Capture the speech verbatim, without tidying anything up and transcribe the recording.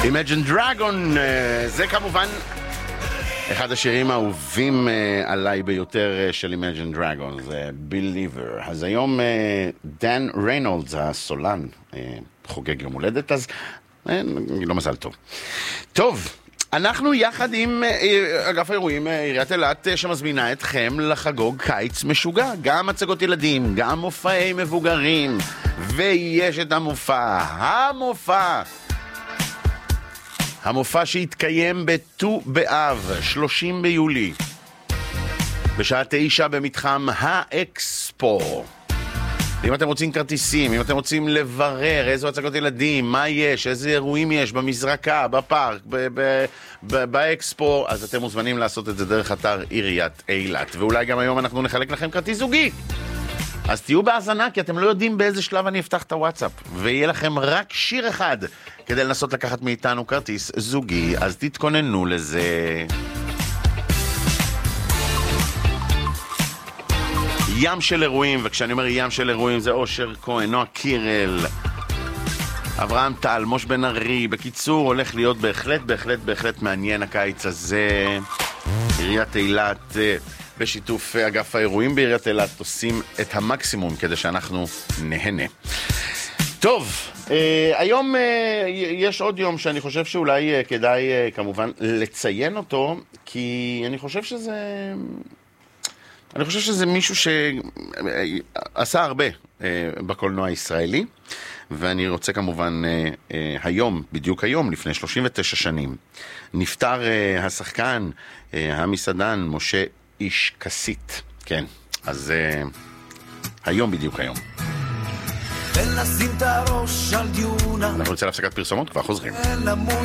Imagine Dragon, זה כמובן אחד השירים האהובים עליי ביותר של Imagine Dragon, זה Believer. אז היום דן ריינולדס, הסולן, חוגג יום הולדת, אז לא מזל טוב. טוב, אנחנו יחד עם אגף האירועים, עיריית אילת, שמזמינה אתכם לחגוג קיץ משוגע. גם הצגות ילדים, גם מופעי מבוגרים, ויש את המופע, המופע, המופע שהתקיים בט"ו באב, שלושים ביולי, בשעה תשע במתחם האקספו. אם אתם רוצים כרטיסים, אם אתם רוצים לברר איזו הצגות ילדים, מה יש, איזה אירועים יש במזרקה, בפארק, ב- ב- ב- באקספו, אז אתם מוזמנים לעשות את זה דרך אתר עיריית אילת. ואולי גם היום אנחנו נחלק לכם כרטיס זוגי. אז תהיו בהאזנה, כי אתם לא יודעים באיזה שלב אני אפתח את הוואטסאפ. ויהיה לכם רק שיר אחד כדי לנסות לקחת מאיתנו כרטיס זוגי, אז תתכוננו לזה. ים של אירועים, וכשאני אומר ים של אירועים זה אושר כהן, נועה קירל, אברהם טל, מוש בן ארי. בקיצור, הולך להיות בהחלט, בהחלט, בהחלט מעניין הקיץ הזה. עיריית אילת, בשיתוף אגף האירועים בעיריית אילת, עושים את המקסימום כדי שאנחנו נהנה. טוב, אה, היום אה, יש עוד יום שאני חושב שאולי אה, כדאי אה, כמובן לציין אותו, כי אני חושב שזה... אני חושב שזה מישהו שעשה הרבה אה, בקולנוע הישראלי, ואני רוצה כמובן אה, אה, היום, בדיוק היום, לפני שלושים ותשע שנים, נפטר אה, השחקן, אה, המסעדן, משה איש כסית. כן, אז אה, היום, בדיוק היום. אנחנו נצא להפסקת פרסומות, כבר חוזרים.